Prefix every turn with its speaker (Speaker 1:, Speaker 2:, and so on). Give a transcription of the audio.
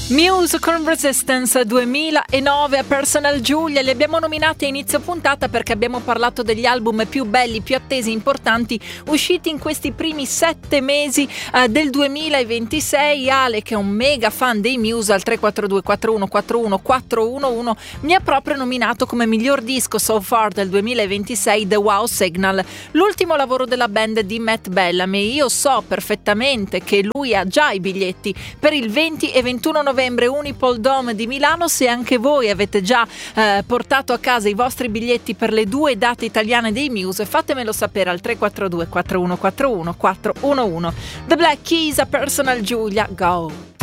Speaker 1: Muse con Resistance 2009 a Personal Giulia. Li abbiamo nominati a inizio puntata perché abbiamo parlato degli album più belli, più attesi, importanti usciti in questi primi 7 mesi del 2026. Ale, che è un mega fan dei Muse, al 342 4141 411 mi ha proprio nominato come miglior disco so far del 2026 The Wow Signal, l'ultimo lavoro della band di Matt Bellamy. Io so perfettamente che lui ha già i biglietti per il 20 e 21 novembre Unipol Dome di Milano. Se anche voi avete già portato a casa i vostri biglietti per le 2 date italiane dei Muse, fatemelo sapere al 342 4141 411. The Black Keys a Personal Giulia, go!